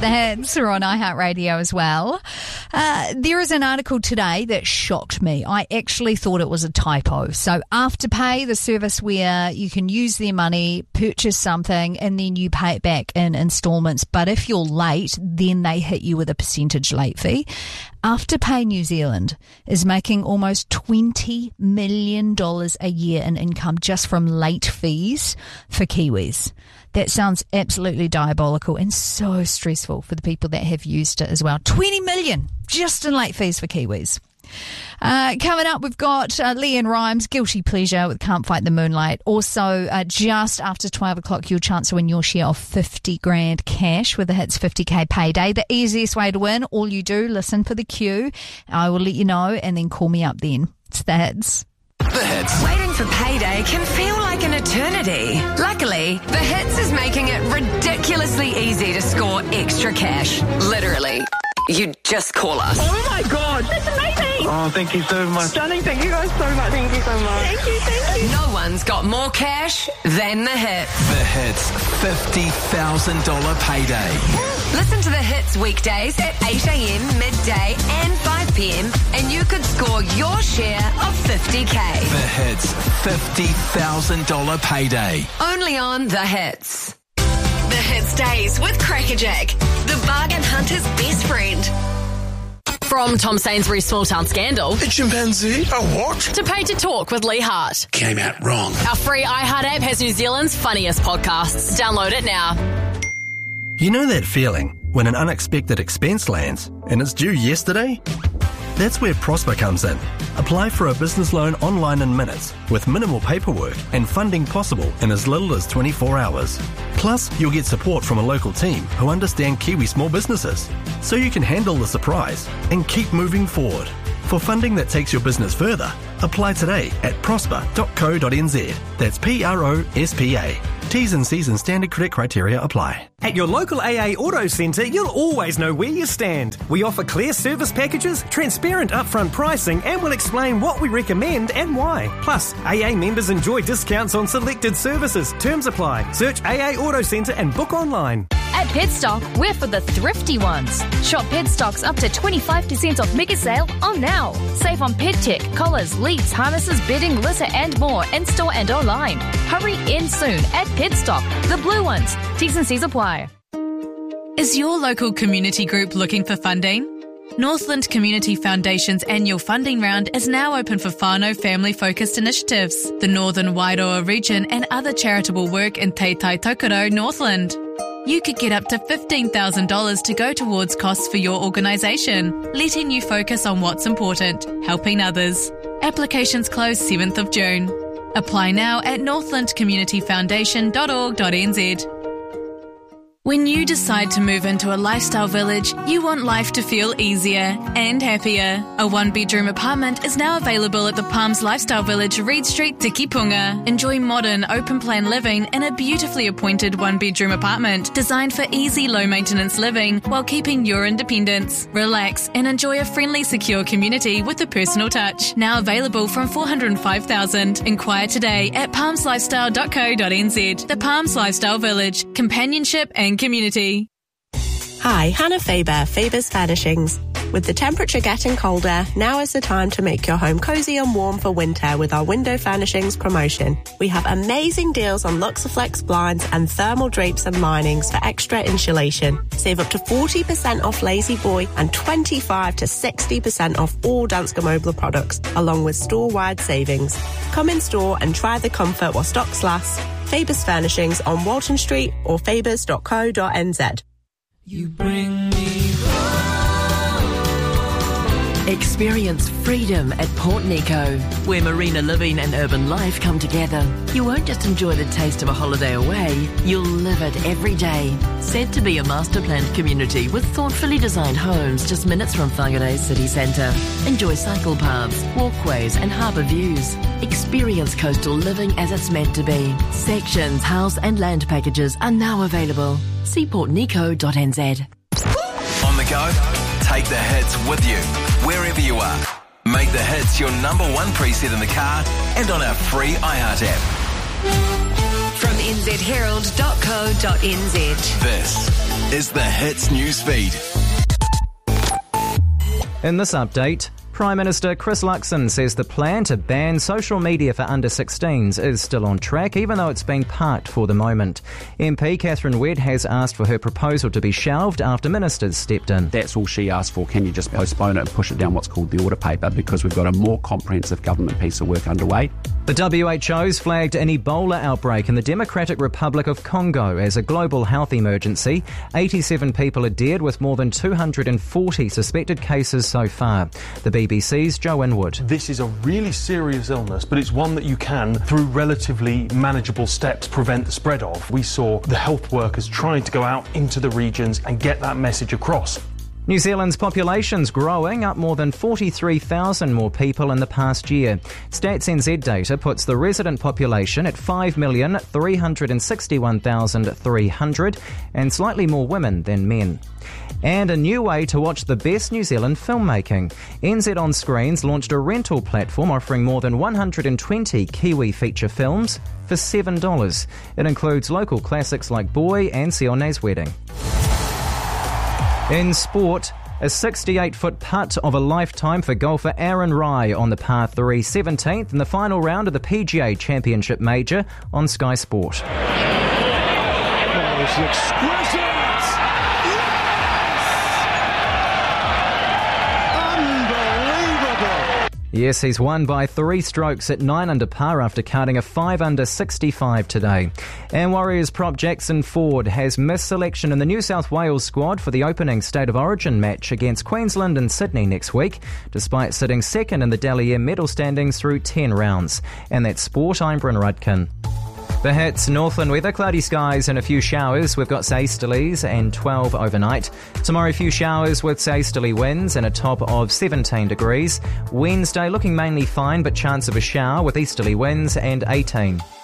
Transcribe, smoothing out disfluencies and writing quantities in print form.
The Hits are on iHeartRadio as well. There is an article today that shocked me. I actually thought it was a typo. So Afterpay, the service where you can use their money, purchase something, and then you pay it back in installments. But if you're late, then they hit you with a percentage late fee. Afterpay New Zealand is making almost $20 million a year in income just from late fees for Kiwis. That sounds absolutely diabolical and so stressful for the people that have used it as well. 20 million just in late fees for Kiwis. Coming up, we've got Leanne Rimes, Guilty Pleasure with Can't Fight the Moonlight. Also, just after 12 o'clock, your chance to win your share of 50 grand cash with the Hits 50k payday. The easiest way to win, all you do, listen for the cue. I will let you know and then call me up then. It's the Hits. The Hits. Waiting for payday can feel like an eternity. Luckily, The Hits is making it ridiculously easy to score extra cash. Literally. You just call us. Oh my God, that's amazing. Oh, thank you so much. Stunning, thank you guys so much. Thank you so much. Thank you. No one's got more cash than The Hits. The Hits $50,000 payday. Listen to The Hits weekdays at 8 a.m, midday and 5 p.m. and you could score your share of 50k. The Hits $50,000 payday. Only on The Hits. The Hits Days with Crackerjack, the bargain hunter's best friend. From Tom Sainsbury's Small Town Scandal A chimpanzee? A what? to Pay to Talk with Lee Hart. Came out wrong. Our free iHeart app has New Zealand's funniest podcasts. Download it now. You know that feeling when an unexpected expense lands and it's due yesterday? That's where Prosper comes in. Apply for a business loan online in minutes with minimal paperwork and funding possible in as little as 24 hours. Plus, you'll get support from a local team who understand Kiwi small businesses, so you can handle the surprise and keep moving forward. For funding that takes your business further, apply today at prosper.co.nz. That's PROSPA. T's and C's and standard credit criteria apply. At your local AA Auto Centre, you'll always know where you stand. We offer clear service packages, transparent upfront pricing, and we'll explain what we recommend and why. Plus, AA members enjoy discounts on selected services. Terms apply. Search AA Auto Centre and book online. At Petstock, we're for the thrifty ones. Shop Petstock's up to 25% off mega sale on now. Save on pet tech, collars, leads, harnesses, bedding, litter and more in-store and online. Hurry in soon at Petstock, the blue ones. T's and C's apply. Is your local community group looking for funding? Northland Community Foundation's annual funding round is now open for whānau family-focused initiatives, the Northern Wairoa region and other charitable work in Te Tai Tokoro, Northland. You could get up to $15,000 to go towards costs for your organisation, letting you focus on what's important, helping others. Applications close 7th of June. Apply now at northlandcommunityfoundation.org.nz. When you decide to move into a lifestyle village, you want life to feel easier and happier. A one-bedroom apartment is now available at the Palms Lifestyle Village, Reed Street, Tikipunga. Enjoy modern, open-plan living in a beautifully appointed one-bedroom apartment designed for easy, low-maintenance living while keeping your independence. Relax and enjoy a friendly, secure community with a personal touch. Now available from $405,000. Inquire today at palmslifestyle.co.nz. The Palms Lifestyle Village. Companionship and community. Hi, Hannah Faber, Faber's Furnishings. With the temperature getting colder, now is the time to make your home cozy and warm for winter with our window furnishings promotion. We have amazing deals on Luxaflex blinds and thermal drapes and linings for extra insulation. Save up to 40% off Lazy Boy and 25 to 60% off all Danske Mobile products, along with store-wide savings. Come in store and try the comfort while stocks last. Faber's Furnishings on Walton Street or fabers.co.nz. You bring me home. Experience freedom at Port Nico, where marina living and urban life come together. You won't just enjoy the taste of a holiday away, you'll live it every day. Said to be a master-planned community with thoughtfully designed homes just minutes from Whangarei city centre. Enjoy cycle paths, walkways and harbour views. Experience coastal living as it's meant to be. Sections, house and land packages are now available. See portnico.nz. On the go? Take the hits with you, wherever you are. Make the hits your number one preset in the car and on our free iHeart app. from nzherald.co.nz. This is the Hits News Feed. In this update, Prime Minister Chris Luxon says the plan to ban social media for under-16s is still on track, even though it's been parked for the moment. MP Catherine Wedd has asked for her proposal to be shelved after ministers stepped in. That's all she asked for. Can you just postpone it and push it down what's called the order paper, because we've got a more comprehensive government piece of work underway. The WHO's flagged an Ebola outbreak in the Democratic Republic of Congo as a global health emergency. 87 people are dead, with more than 240 suspected cases so far. The BBC's Joe Inwood. This is a really serious illness, but it's one that you can, through relatively manageable steps, prevent the spread of. We saw the health workers trying to go out into the regions and get that message across. New Zealand's population's growing, up more than 43,000 more people in the past year. Stats NZ data puts the resident population at 5,361,300 and slightly more women than men. And a new way to watch the best New Zealand filmmaking. NZ On Screens launched a rental platform offering more than 120 Kiwi feature films for $7. It includes local classics like Boy and Sione's Wedding. In sport, a 68-foot putt of a lifetime for golfer Aaron Rai on the par 3 17th in the final round of the PGA Championship Major on Sky Sport. That was exquisite! Yes, he's won by 3 strokes at 9 under par after cutting a 5 under 65 today. And Warriors prop Jackson Ford has missed selection in the New South Wales squad for the opening State of Origin match against Queensland and Sydney next week, despite sitting second in the Dally M medal standings through 10 rounds. And that's sport, I'm Bryn Rudkin. The Hits, Northland weather, cloudy skies and a few showers. We've got easterlies and 12 overnight. Tomorrow, a few showers with easterly winds and a top of 17 degrees. Wednesday, looking mainly fine, but chance of a shower with easterly winds and 18.